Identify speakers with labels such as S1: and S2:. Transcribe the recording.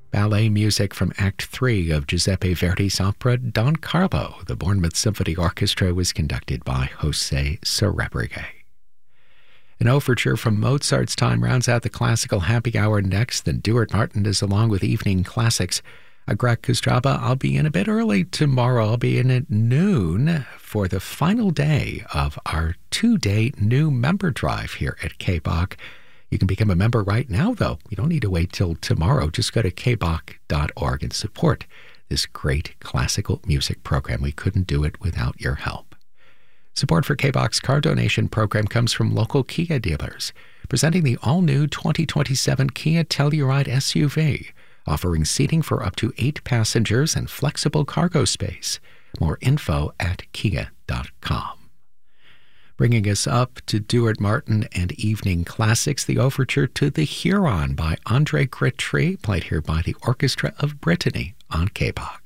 S1: Ballet music from Act 3 of Giuseppe Verdi's opera Don Carlo. The Bournemouth Symphony Orchestra was conducted by Jose Cerebrige. An overture from Mozart's time rounds out the classical happy hour next. Then Duart Martin is along with Evening Classics. Greg Kostraba, I'll be in a bit early tomorrow. I'll be in at noon for the final day of our 2-day new member drive here at KBOC. You can become a member right now, though. You don't need to wait till tomorrow. Just go to kbok.org and support this great classical music program. We couldn't do it without your help. Support for KBOC's car donation program comes from local Kia dealers, presenting the all-new 2027 Kia Telluride SUV, offering seating for up to 8 passengers and flexible cargo space. More info at kia.com. Bringing us up to Duart Martin and Evening Classics, the overture to The Huron by André Gritry, played here by the Orchestra of Brittany on KBOC.